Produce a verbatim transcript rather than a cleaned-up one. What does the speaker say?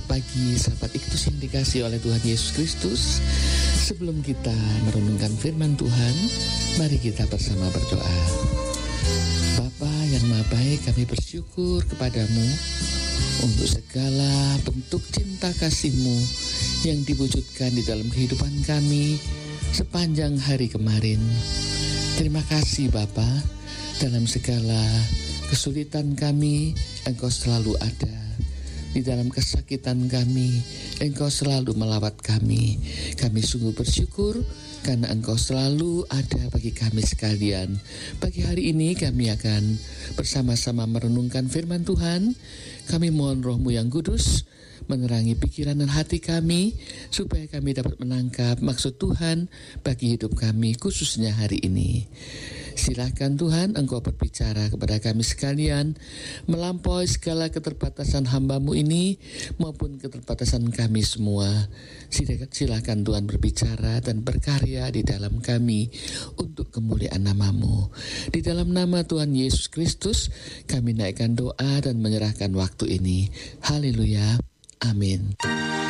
Selamat pagi sahabat Iktus yang dikasihi oleh Tuhan Yesus Kristus. Sebelum kita merenungkan firman Tuhan, mari kita bersama berdoa. Bapa yang Maha Baik, kami bersyukur kepadamu untuk segala bentuk cinta kasih-Mu yang diwujudkan di dalam kehidupan kami sepanjang hari kemarin. Terima kasih Bapa, dalam segala kesulitan kami Engkau selalu ada. Di dalam kesakitan kami, Engkau selalu melawat kami. Kami sungguh bersyukur karena Engkau selalu ada bagi kami sekalian. Pagi hari ini kami akan bersama-sama merenungkan firman Tuhan. Kami mohon Roh-Mu yang kudus menerangi pikiran dan hati kami, supaya kami dapat menangkap maksud Tuhan bagi hidup kami, khususnya hari ini. Silakan Tuhan, Engkau berbicara kepada kami sekalian, melampaui segala keterbatasan hamba-Mu ini, maupun keterbatasan kami semua. Silakan Tuhan berbicara dan berkarya di dalam kami, untuk kemuliaan nama-Mu. Di dalam nama Tuhan Yesus Kristus, kami naikkan doa dan menyerahkan waktu ini. Haleluya. Amin.